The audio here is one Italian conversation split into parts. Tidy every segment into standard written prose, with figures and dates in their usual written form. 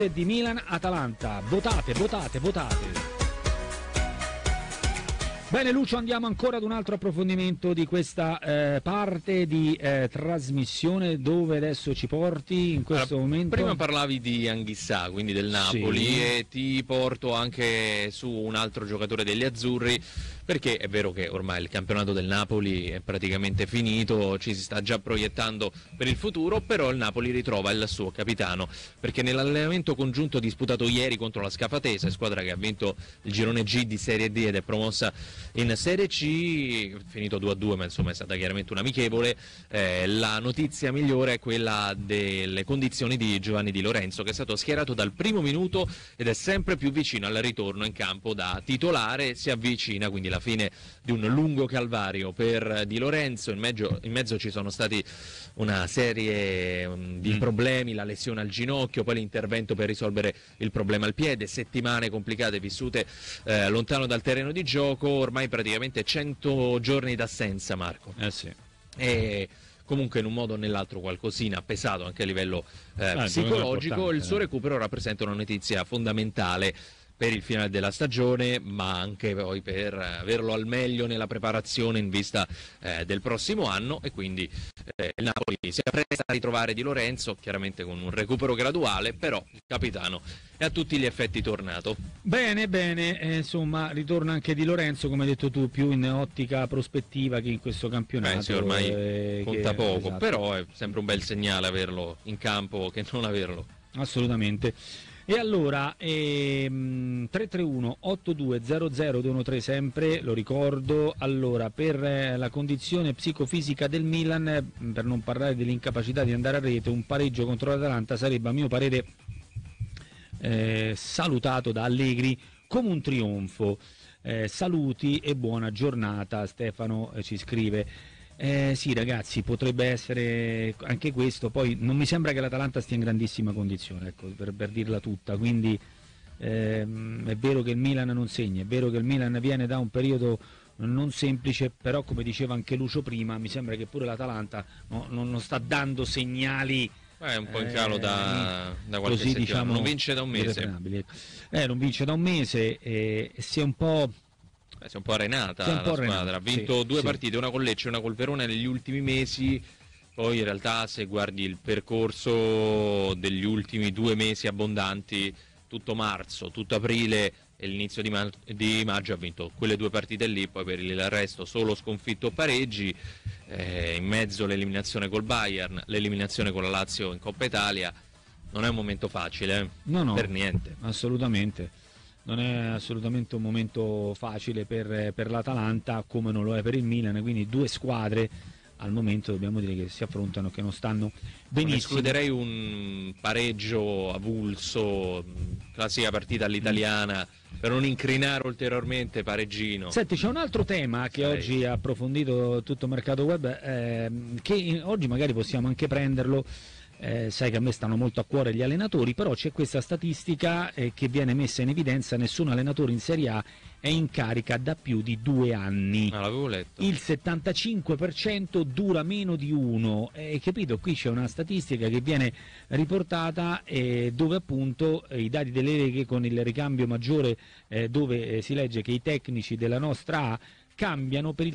di Milan-Atalanta. Votate. Bene Lucio, andiamo ancora ad un altro approfondimento di questa parte di trasmissione. Dove adesso ci porti in questo momento? Prima parlavi di Anghissà, quindi del Napoli, sì. E ti porto anche su un altro giocatore degli azzurri, perché è vero che ormai il campionato del Napoli è praticamente finito, ci si sta già proiettando per il futuro, però il Napoli ritrova il suo capitano, perché nell'allenamento congiunto disputato ieri contro la Scafatese, squadra che ha vinto il girone G di Serie D ed è promossa in Serie C, finito 2-2, ma insomma è stata chiaramente un'amichevole. La notizia migliore è quella delle condizioni di Giovanni Di Lorenzo, che è stato schierato dal primo minuto ed è sempre più vicino al ritorno in campo da titolare. Si avvicina quindi la fine di un lungo calvario per Di Lorenzo. In mezzo ci sono stati una serie di problemi, la lesione al ginocchio, poi l'intervento per risolvere il problema al piede, settimane complicate vissute lontano dal terreno di gioco, ormai praticamente 100 giorni d'assenza, Marco. Sì. E comunque in un modo o nell'altro qualcosina ha pesato anche a livello psicologico. Il suo recupero rappresenta una notizia fondamentale per il finale della stagione, ma anche poi per averlo al meglio nella preparazione in vista del prossimo anno, e quindi il Napoli si appresta a ritrovare Di Lorenzo, chiaramente con un recupero graduale, però il capitano è a tutti gli effetti tornato. Bene, insomma ritorna anche Di Lorenzo, come hai detto tu, più in ottica prospettiva che in questo campionato. Sì, ormai conta poco, esatto. Però è sempre un bel segnale averlo in campo che non averlo. Assolutamente. E allora 331 8200 sempre, lo ricordo. Allora, per la condizione psicofisica del Milan, per non parlare dell'incapacità di andare a rete, un pareggio contro l'Atalanta sarebbe a mio parere salutato da Allegri come un trionfo. Saluti e buona giornata, Stefano ci scrive. Sì ragazzi, potrebbe essere anche questo. Poi non mi sembra che l'Atalanta stia in grandissima condizione, ecco, per dirla tutta, quindi è vero che il Milan non segna, è vero che il Milan viene da un periodo non semplice, però come diceva anche Lucio prima, mi sembra che pure l'Atalanta non sta dando segnali. È un po' in calo da qualche così, settimana, diciamo, non vince da un mese. Non vince da un mese e si è un po'... Si è un po' arenata la squadra, ha vinto due partite, una con Lecce e una col Verona negli ultimi mesi. Poi in realtà se guardi il percorso degli ultimi 2 mesi abbondanti, tutto marzo, tutto aprile e l'inizio di maggio ha vinto quelle 2 partite lì, poi per il resto solo sconfitto o pareggi, in mezzo l'eliminazione col Bayern, l'eliminazione con la Lazio in Coppa Italia. Non è un momento facile, no, per niente. Assolutamente. Non è assolutamente un momento facile per l'Atalanta, come non lo è per il Milan, quindi 2 squadre al momento dobbiamo dire che si affrontano, che non stanno benissimo. Non escluderei un pareggio avulso, classica partita all'italiana, per non incrinare ulteriormente, pareggino. Senti, c'è un altro tema che oggi ha approfondito tutto il mercato web, che oggi magari possiamo anche prenderlo. Sai che a me stanno molto a cuore gli allenatori, però c'è questa statistica che viene messa in evidenza: nessun allenatore in Serie A è in carica da più di 2 anni. L'avevo letto. Il 75% dura meno di 1. Capito? Qui c'è una statistica che viene riportata dove appunto i dati delle leghe con il ricambio maggiore, dove si legge che i tecnici della nostra A cambiano per il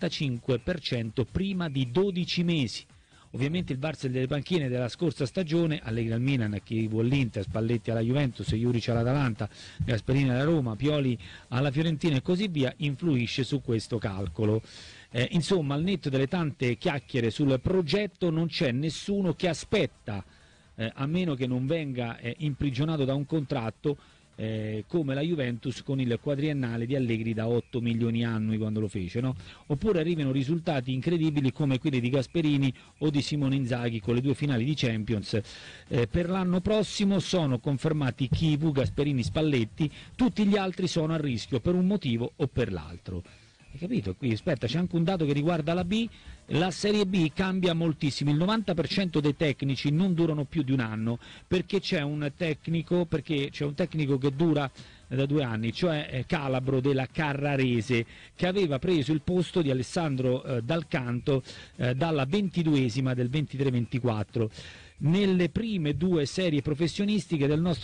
75% prima di 12 mesi. Ovviamente il Barça delle panchine della scorsa stagione, Allegri al Milan, chi vuol l'Inter, Spalletti alla Juventus, Juric all'Atalanta, Gasperini alla Roma, Pioli alla Fiorentina e così via, influisce su questo calcolo. Insomma, al netto delle tante chiacchiere sul progetto, non c'è nessuno che aspetta, a meno che non venga imprigionato da un contratto, come la Juventus con il quadriennale di Allegri da 8 milioni annui quando lo fece, no? Oppure arrivino risultati incredibili come quelli di Gasperini o di Simone Inzaghi con le 2 finali di Champions. Per l'anno prossimo sono confermati Chivu, Gasperini, Spalletti, tutti gli altri sono a rischio per un motivo o per l'altro. Hai capito? Qui aspetta, c'è anche un dato che riguarda la B. La Serie B cambia moltissimo, il 90% dei tecnici non durano più di 1 anno, perché c'è un tecnico che dura da 2 anni, cioè Calabro della Carrarese, che aveva preso il posto di Alessandro Dal Canto dalla 22esima del 23-24. Nelle prime 2 serie professionistiche del nostro